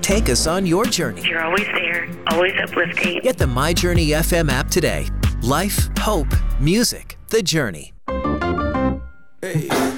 Take us on your journey. You're always there, always uplifting. Get the My Journey FM app today. Life, hope, music, the journey. Hey.